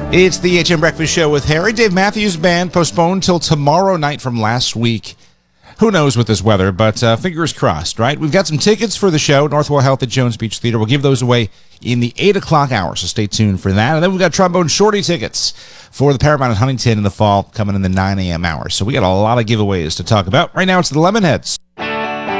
It's the HM Breakfast Show with Harry. Dave Matthews Band postponed till tomorrow night from last week. Who knows with this weather, but fingers crossed, right? We've got some tickets for the show, Northwell Health at Jones Beach Theater. We'll give those away in the 8 o'clock hour, so stay tuned for that. And then we've got Trombone Shorty tickets for the Paramount at Huntington in the fall coming in the 9 a.m. hour. So we got a lot of giveaways to talk about. Right now it's the Lemonheads.